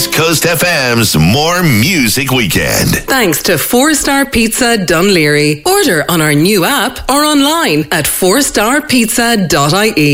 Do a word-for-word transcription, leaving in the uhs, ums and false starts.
East Coast F M's More Music Weekend. Thanks to Four Star Pizza Dunleary. Order on our new app or online at four star pizza dot I E.